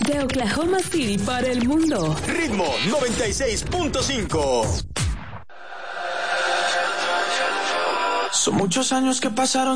De Oklahoma City para el mundo. Ritmo 96.5. Son muchos años que pasaron